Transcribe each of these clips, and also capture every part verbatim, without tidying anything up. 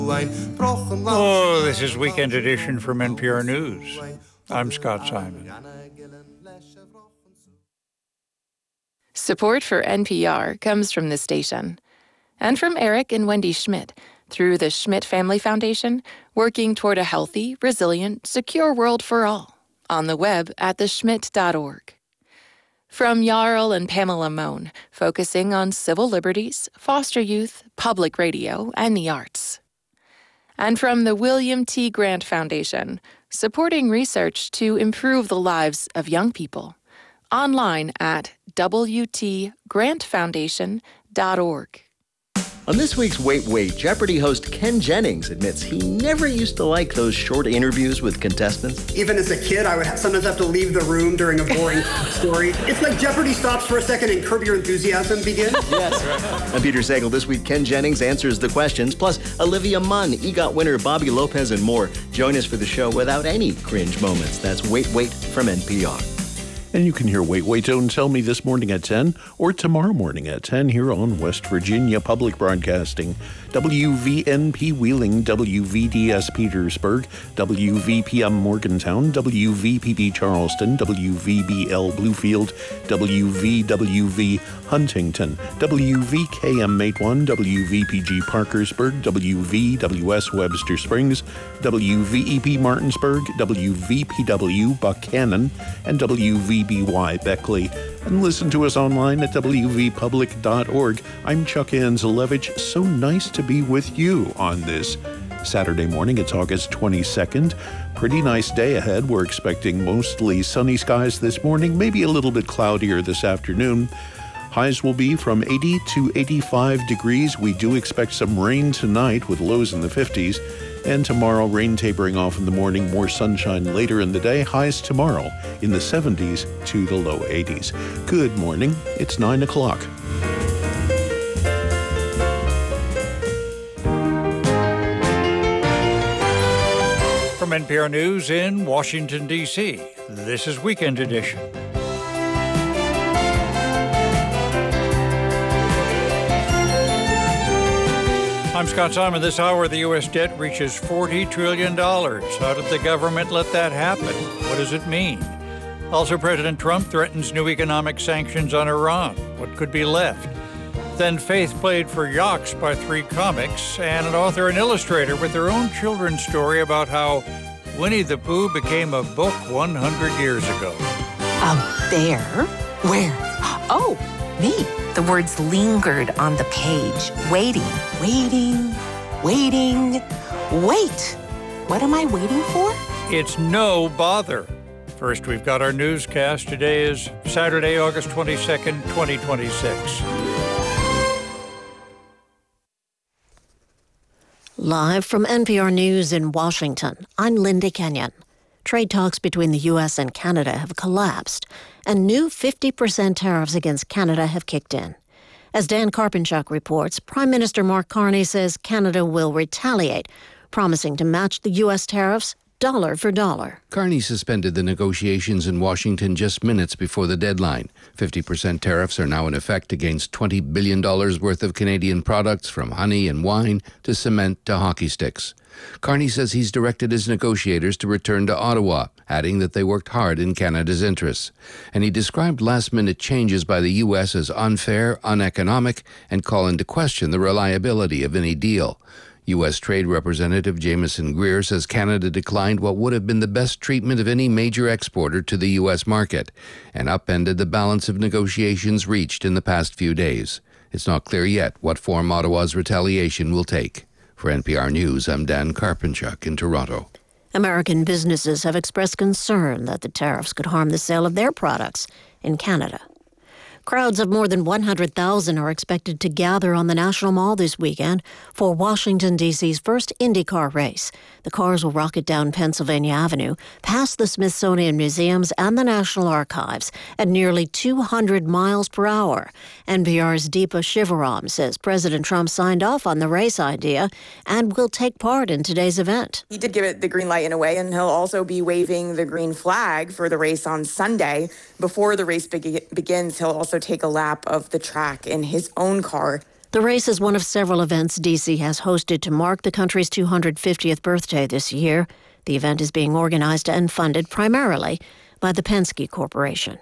Oh, this is Weekend Edition from N P R News. I'm Scott Simon. Support for N P R comes from this station and from Eric and Wendy Schmidt through the Schmidt Family Foundation, working toward a healthy, resilient, secure world for all. On the web at the schmidt dot org. From Jarl and Pamela Mohn, focusing on civil liberties, foster youth, public radio, and the arts. And from the William T. Grant Foundation, supporting research to improve the lives of young people. Online at w t grant foundation dot org. On this week's Wait Wait, Jeopardy host Ken Jennings admits he never used to like those short interviews with contestants. Even as a kid, I would sometimes have to leave the room during a boring story. It's like Jeopardy stops for a second and Curb Your Enthusiasm begins. Yes. I'm Peter Sagal. This week, Ken Jennings answers the questions, plus Olivia Munn, EGOT winner Bobby Lopez, and more. Join us for the show without any cringe moments. That's Wait Wait from N P R. And you can hear Wait, Wait, Don't Tell Me this morning at ten or tomorrow morning at ten here on West Virginia Public Broadcasting. W V N P Wheeling, W V D S Petersburg, W V P M Morgantown, W V P B Charleston, W V B L Bluefield, W V W V Huntington, W V K M Matewan, W V P G Parkersburg, W V W S Webster Springs, W V E P Martinsburg, W V P W Buchanan, and W V B Y Beckley. And listen to us online at w v public dot org. I'm Chuck Anzelevich. So nice to be with you on this Saturday morning. It's August twenty-second. Pretty nice day ahead. We're expecting mostly sunny skies this morning, maybe a little bit cloudier this afternoon. Highs will be from eighty to eighty-five degrees. We do expect some rain tonight with lows in the fifties. And tomorrow, rain tapering off in the morning, more sunshine later in the day. Highs tomorrow in the seventies to the low eighties. Good morning. It's nine o'clock. From N P R News in Washington, D C, this is Weekend Edition. I'm Scott Simon. This hour, the U S debt reaches forty trillion dollars. How did the government let that happen? What does it mean? Also, President Trump threatens new economic sanctions on Iran. What could be left? Then Faith played for Yaks by Three Comics, and an author and illustrator with their own children's story about how Winnie the Pooh became a book one hundred years ago. A bear? Where? Oh, me. The words lingered on the page, waiting, waiting, waiting, wait. What am I waiting for? It's no bother. First, we've got our newscast. Today is Saturday, August twenty-second, twenty twenty-six. Live from N P R News in Washington, I'm Linda Kenyon. Trade talks between the U S and Canada have collapsed, and new fifty percent tariffs against Canada have kicked in. As Dan Karpenchuk reports, Prime Minister Mark Carney says Canada will retaliate, promising to match the U S tariffs dollar for dollar. Carney suspended the negotiations in Washington just minutes before the deadline. fifty percent tariffs are now in effect against twenty billion dollars worth of Canadian products, from honey and wine to cement to hockey sticks. Carney says he's directed his negotiators to return to Ottawa, adding that they worked hard in Canada's interests. And he described last-minute changes by the U S as unfair, uneconomic, and call into question the reliability of any deal. U S Trade Representative Jameson Greer says Canada declined what would have been the best treatment of any major exporter to the U S market and upended the balance of negotiations reached in the past few days. It's not clear yet what form Ottawa's retaliation will take. For N P R News, I'm Dan Karpenchuk in Toronto. American businesses have expressed concern that the tariffs could harm the sale of their products in Canada. Crowds of more than one hundred thousand are expected to gather on the National Mall this weekend for Washington, D C's first IndyCar race. The cars will rocket down Pennsylvania Avenue, past the Smithsonian Museums and the National Archives at nearly two hundred miles per hour. N P R's Deepa Shivaram says President Trump signed off on the race idea and will take part in today's event. He did give it the green light in a way, and he'll also be waving the green flag for the race on Sunday. Before the race be- begins, he'll also take a lap of the track in his own car. The race is one of several events D C has hosted to mark the country's two hundred fiftieth birthday this year. The event is being organized and funded primarily by the Penske Corporation.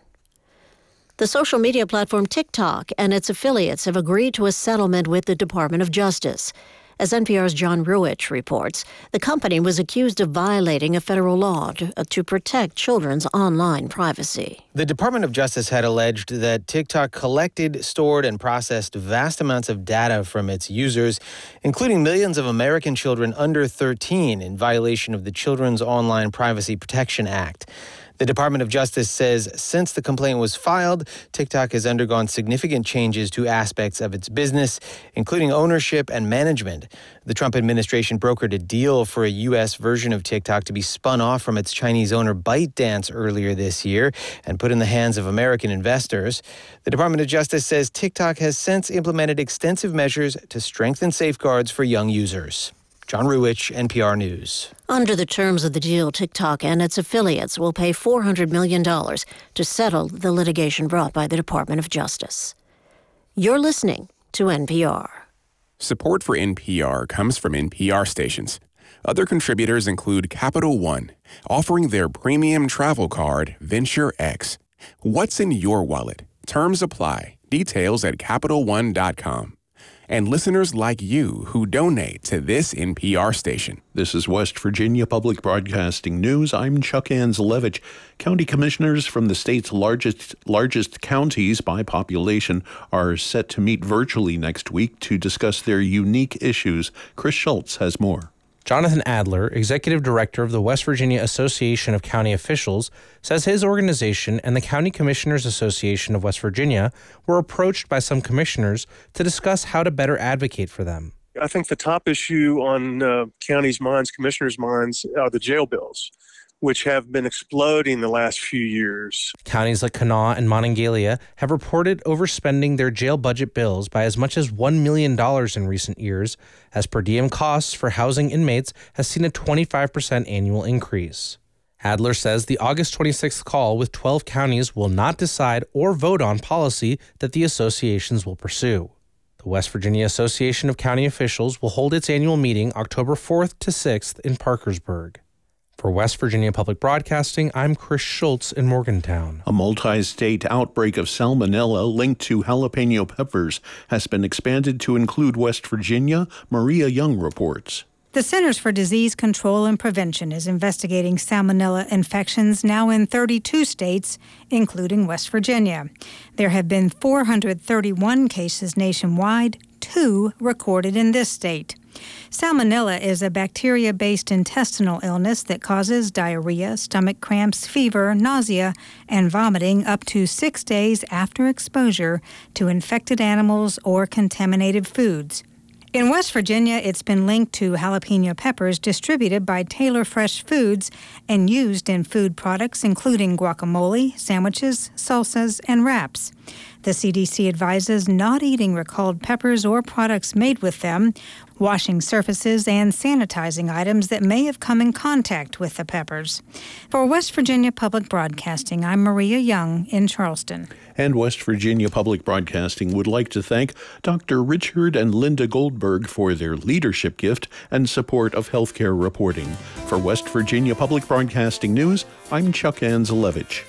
The social media platform TikTok and its affiliates have agreed to a settlement with the Department of Justice. As N P R's John Ruwitch reports, the company was accused of violating a federal law to, uh, to protect children's online privacy. The Department of Justice had alleged that TikTok collected, stored, and processed vast amounts of data from its users, including millions of American children under thirteen, in violation of the Children's Online Privacy Protection Act. The Department of Justice says since the complaint was filed, TikTok has undergone significant changes to aspects of its business, including ownership and management. The Trump administration brokered a deal for a U S version of TikTok to be spun off from its Chinese owner ByteDance earlier this year and put in the hands of American investors. The Department of Justice says TikTok has since implemented extensive measures to strengthen safeguards for young users. John Ruwitch, N P R News. Under the terms of the deal, TikTok and its affiliates will pay four hundred million dollars to settle the litigation brought by the Department of Justice. You're listening to N P R. Support for N P R comes from N P R stations. Other contributors include Capital One, offering their premium travel card, Venture X. What's in your wallet? Terms apply. Details at Capital One dot com. And listeners like you who donate to this N P R station. This is West Virginia Public Broadcasting News. I'm Chuck Anzelevich. County commissioners from the state's largest largest counties by population are set to meet virtually next week to discuss their unique issues. Chris Schultz has more. Jonathan Adler, executive director of the West Virginia Association of County Officials, says his organization and the County Commissioners Association of West Virginia were approached by some commissioners to discuss how to better advocate for them. I think the top issue on uh, counties' minds, commissioners' minds, are the jail bills, which have been exploding the last few years. Counties like Kanawha and Monongalia have reported overspending their jail budget bills by as much as one million dollars in recent years, as per diem costs for housing inmates has seen a twenty-five percent annual increase. Adler says the August twenty-sixth call with twelve counties will not decide or vote on policy that the associations will pursue. The West Virginia Association of County Officials will hold its annual meeting October fourth to sixth in Parkersburg. For West Virginia Public Broadcasting, I'm Chris Schultz in Morgantown. A multi-state outbreak of salmonella linked to jalapeno peppers has been expanded to include West Virginia. Maria Young reports. The Centers for Disease Control and Prevention is investigating salmonella infections now in thirty-two states, including West Virginia. There have been four hundred thirty-one cases nationwide, two recorded in this state. Salmonella is a bacteria-based intestinal illness that causes diarrhea, stomach cramps, fever, nausea, and vomiting up to six days after exposure to infected animals or contaminated foods. In West Virginia, it's been linked to jalapeno peppers distributed by Taylor Fresh Foods and used in food products including guacamole, sandwiches, salsas, and wraps. The C D C advises not eating recalled peppers or products made with them, washing surfaces and sanitizing items that may have come in contact with the peppers. For West Virginia Public Broadcasting, I'm Maria Young in Charleston. And West Virginia Public Broadcasting would like to thank Doctor Richard and Linda Goldberg for their leadership gift and support of healthcare reporting. For West Virginia Public Broadcasting News, I'm Chuck Anzelevich.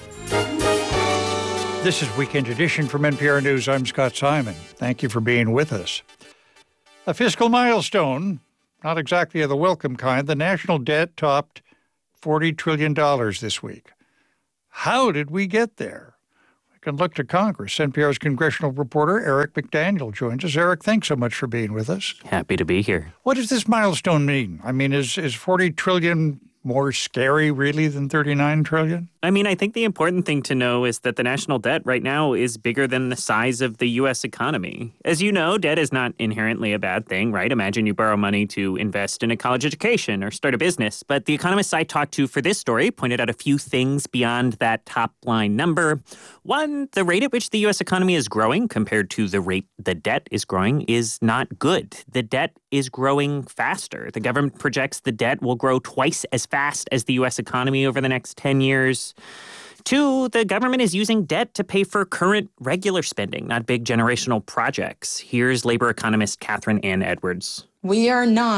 This is Weekend Edition from N P R News. I'm Scott Simon. Thank you for being with us. A fiscal milestone, not exactly of the welcome kind. The national debt topped forty trillion dollars this week. How did we get there? We can look to Congress. N P R's congressional reporter Eric McDaniel joins us. Eric, thanks so much for being with us. Happy to be here. What does this milestone mean? I mean, is, is forty trillion dollars more scary, really, than thirty-nine trillion dollars? I mean, I think the important thing to know is that the national debt right now is bigger than the size of the U S economy. As you know, debt is not inherently a bad thing, right? Imagine you borrow money to invest in a college education or start a business. But the economists I talked to for this story pointed out a few things beyond that top line number. One, the rate at which the U S economy is growing compared to the rate the debt is growing is not good. The debt is growing faster. The government projects the debt will grow twice as fast as the U S economy over the next ten years. Two, the government is using debt to pay for current regular spending, not big generational projects. Here's labor economist Catherine Ann Edwards. We are not